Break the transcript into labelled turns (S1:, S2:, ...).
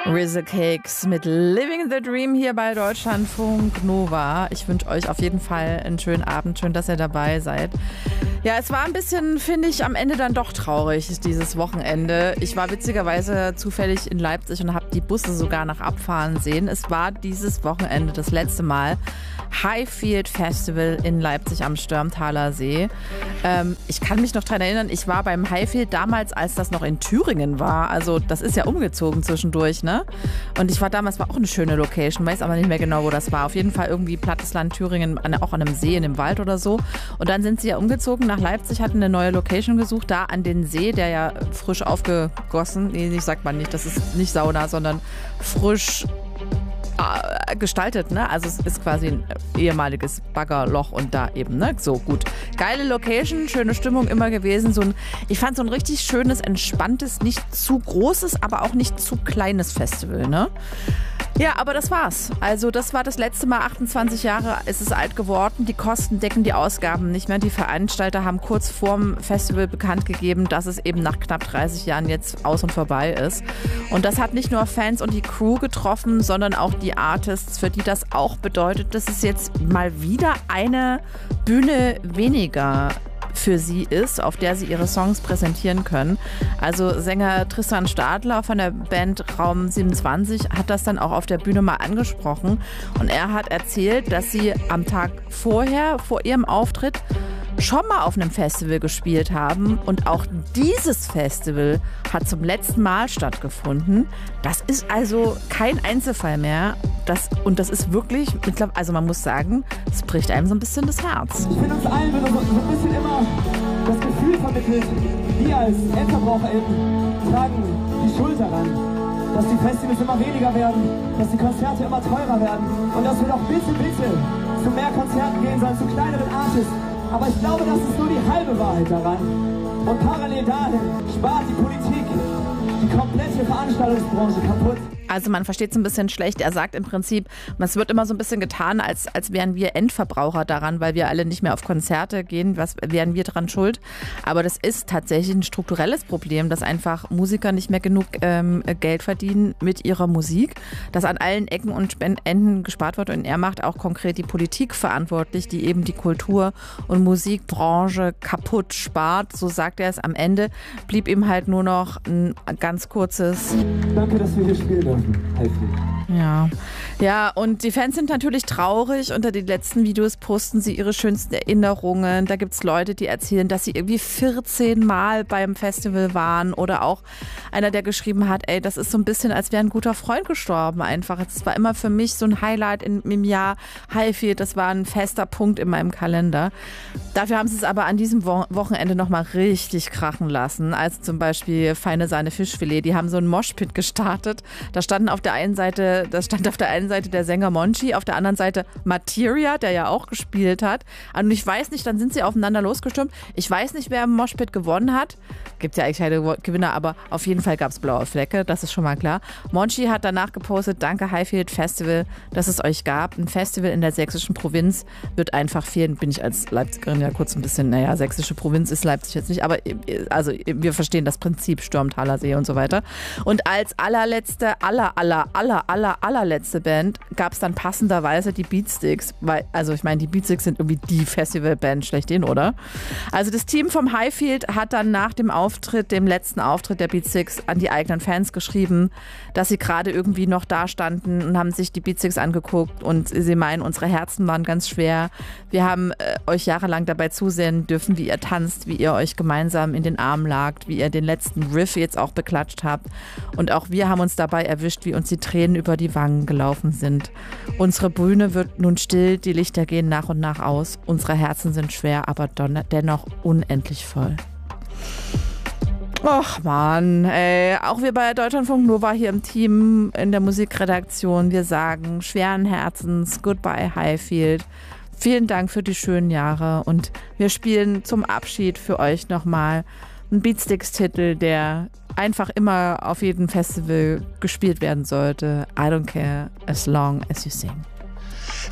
S1: RZA Cakes mit Living the Dream hier bei Deutschlandfunk Nova. Ich wünsche euch auf jeden Fall einen schönen Abend. Schön, dass ihr dabei seid. Ja, es war ein bisschen, finde ich, am Ende dann doch traurig, dieses Wochenende. Ich war witzigerweise zufällig in Leipzig und habe die Busse sogar nach abfahren sehen. Es war dieses Wochenende das letzte Mal Highfield Festival in Leipzig am Störmtaler See. Ich kann mich noch daran erinnern, ich war beim Highfield damals, als das noch in Thüringen war. Also das ist ja umgezogen zwischendurch, ne? Und ich war damals, war auch eine schöne Location, weiß aber nicht mehr genau, wo das war. Auf jeden Fall irgendwie plattes Land Thüringen, auch an einem See in einem Wald oder so. Und dann sind sie ja umgezogen nach Leipzig, hatten eine neue Location gesucht, da an den See, der ja frisch aufgegossen, nee, sagt man nicht, das ist nicht Sauna, sondern frisch gestaltet, ne? Also es ist quasi ein ehemaliges Baggerloch und da eben, ne? So, gut. Geile Location, schöne Stimmung immer gewesen. Ich fand so ein richtig schönes, entspanntes, nicht zu großes, aber auch nicht zu kleines Festival, ne? Ja, aber das war's. Also das war das letzte Mal, 28 Jahre ist es alt geworden. Die Kosten decken die Ausgaben nicht mehr. Die Veranstalter haben kurz vorm Festival bekannt gegeben, dass es eben nach knapp 30 Jahren jetzt aus und vorbei ist. Und das hat nicht nur Fans und die Crew getroffen, sondern auch die Artists, für die das auch bedeutet, dass es jetzt mal wieder eine Bühne weniger für sie ist, auf der sie ihre Songs präsentieren können. Also Sänger Tristan Stadler von der Band Raum 27 hat das dann auch auf der Bühne mal angesprochen und er hat erzählt, dass sie am Tag vorher, vor ihrem Auftritt, schon mal auf einem Festival gespielt haben und auch dieses Festival hat zum letzten Mal stattgefunden. Das ist also kein Einzelfall mehr. Das ist wirklich, also man muss sagen, es bricht einem so ein bisschen das Herz.
S2: Ich finde uns allen wird so ein bisschen immer das Gefühl vermittelt, wir als EndverbraucherInnen tragen die Schuld daran, dass die Festivals immer weniger werden, dass die Konzerte immer teurer werden und dass wir doch bitte zu mehr Konzerten gehen sollen, zu kleineren Artists. Aber ich glaube, das ist nur die halbe Wahrheit daran. Und parallel dahin spart die Politik die komplette Veranstaltungsbranche kaputt.
S1: Also man versteht es ein bisschen schlecht. Er sagt im Prinzip, es wird immer so ein bisschen getan, als wären wir Endverbraucher daran, weil wir alle nicht mehr auf Konzerte gehen. Was wären wir daran schuld? Aber das ist tatsächlich ein strukturelles Problem, dass einfach Musiker nicht mehr genug Geld verdienen mit ihrer Musik, dass an allen Ecken und Enden gespart wird. Und er macht auch konkret die Politik verantwortlich, die eben die Kultur- und Musikbranche kaputt spart. So sagt er es. Am Ende blieb ihm halt nur noch ein ganz kurzes
S2: Danke, dass wir hier spielen dürfen.
S1: Ja, und die Fans sind natürlich traurig. Unter den letzten Videos posten sie ihre schönsten Erinnerungen. Da gibt es Leute, die erzählen, dass sie irgendwie 14 Mal beim Festival waren. Oder auch einer, der geschrieben hat, ey, das ist so ein bisschen, als wäre ein guter Freund gestorben einfach. Das war immer für mich so ein Highlight im Jahr. Highfield, das war ein fester Punkt in meinem Kalender. Dafür haben sie es aber an diesem Wochenende nochmal richtig krachen lassen. Also zum Beispiel Feine Sahne Fischfilet. Die haben so ein Moshpit gestartet. Da stand auf der einen Seite der Sänger Monchi, auf der anderen Seite Materia, der ja auch gespielt hat. Und ich weiß nicht, dann sind sie aufeinander losgestürmt. Ich weiß nicht, wer im Moshpit gewonnen hat. Gibt ja eigentlich keine Gewinner, aber auf jeden Fall gab es blaue Flecke, das ist schon mal klar. Monchi hat danach gepostet, danke Highfield Festival, dass es euch gab. Ein Festival in der sächsischen Provinz wird einfach fehlen. Bin ich als Leipzigerin ja kurz ein bisschen, sächsische Provinz ist Leipzig jetzt nicht, aber also wir verstehen das Prinzip Störmtaler See und so weiter. Und als allerletzte Band gab es dann passenderweise die Beatsticks, weil, also ich meine, die Beatsticks sind irgendwie die Festivalband schlechthin, oder? Also das Team vom Highfield hat dann nach dem letzten Auftritt der Beatsticks an die eigenen Fans geschrieben, dass sie gerade irgendwie noch da standen und haben sich die Beatsticks angeguckt und sie meinen, unsere Herzen waren ganz schwer. Wir haben euch jahrelang dabei zusehen dürfen, wie ihr tanzt, wie ihr euch gemeinsam in den Armen lagt, wie ihr den letzten Riff jetzt auch beklatscht habt. Und auch wir haben uns dabei erwischt, wie uns die Tränen über die Wangen gelaufen sind. Unsere Bühne wird nun still, die Lichter gehen nach und nach aus. Unsere Herzen sind schwer, aber dennoch unendlich voll. Och Mann, ey. Auch wir bei Deutschlandfunk Nova hier im Team in der Musikredaktion, wir sagen schweren Herzens Goodbye Highfield. Vielen Dank für die schönen Jahre und wir spielen zum Abschied für euch nochmal einen Beatsticks-Titel, der einfach immer auf jedem Festival gespielt werden sollte. I don't care as long as you sing.